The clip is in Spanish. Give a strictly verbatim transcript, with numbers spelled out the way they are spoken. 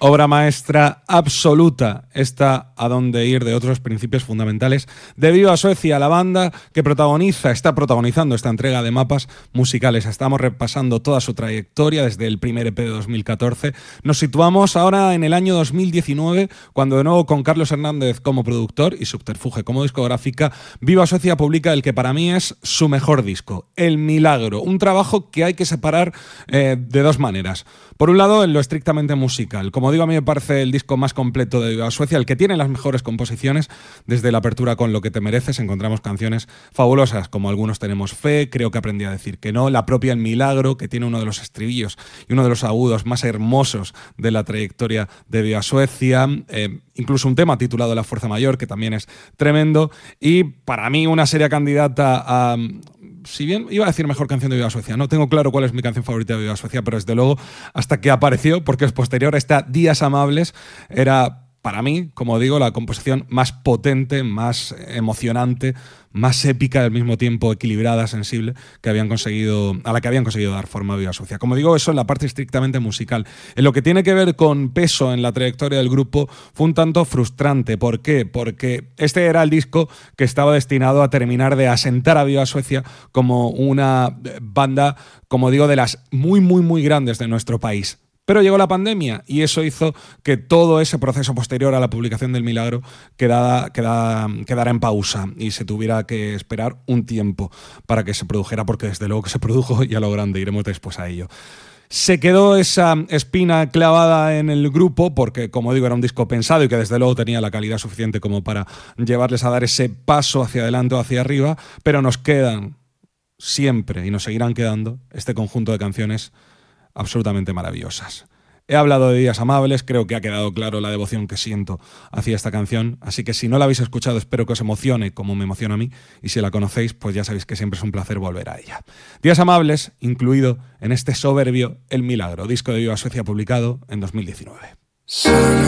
Obra maestra absoluta, esta a dónde ir de otros principios fundamentales de Viva Suecia, la banda que protagoniza, está protagonizando esta entrega de mapas musicales. Estamos repasando toda su trayectoria desde el primer E P de dos mil catorce. Nos situamos ahora en el año dos mil diecinueve, cuando de nuevo con Carlos Hernández como productor y Subterfuge como discográfica, Viva Suecia publica el que para mí es su mejor disco, El Milagro, un trabajo que hay que separar eh, de dos maneras. Por un lado, en lo estrictamente musical. Como digo, a mí me parece el disco más completo de Viva Suecia, el que tiene las mejores composiciones. Desde la apertura con Lo que te mereces encontramos canciones fabulosas, como Algunos tenemos fe, Creo que aprendí a decir que no, la propia El Milagro, que tiene uno de los estribillos y uno de los agudos más hermosos de la trayectoria de Viva Suecia, eh, incluso un tema titulado La Fuerza Mayor, que también es tremendo, y para mí una seria candidata a... Si bien iba a decir mejor canción de Viva Suecia, no tengo claro cuál es mi canción favorita de Viva Suecia, pero desde luego, hasta que apareció, porque es posterior, esta Días Amables, era para mí, como digo, la composición más potente, más emocionante, más épica, al mismo tiempo equilibrada, sensible, que habían conseguido, a la que habían conseguido dar forma a Viva Suecia. Como digo, eso en la parte estrictamente musical. En lo que tiene que ver con peso en la trayectoria del grupo, fue un tanto frustrante. ¿Por qué? Porque este era el disco que estaba destinado a terminar de asentar a Viva Suecia como una banda, como digo, de las muy, muy, muy grandes de nuestro país. Pero llegó la pandemia y eso hizo que todo ese proceso posterior a la publicación del Milagro quedara, quedara, quedara en pausa y se tuviera que esperar un tiempo para que se produjera, porque desde luego que se produjo y a lo grande, iremos después a ello. Se quedó esa espina clavada en el grupo porque, como digo, era un disco pensado y que desde luego tenía la calidad suficiente como para llevarles a dar ese paso hacia adelante o hacia arriba, pero nos quedan siempre y nos seguirán quedando este conjunto de canciones absolutamente maravillosas. He hablado de Días Amables, creo que ha quedado claro la devoción que siento hacia esta canción, así que si no la habéis escuchado espero que os emocione como me emociona a mí, y si la conocéis pues ya sabéis que siempre es un placer volver a ella. Días Amables, incluido en este soberbio El Milagro, disco de Viva Suecia publicado en dos mil diecinueve.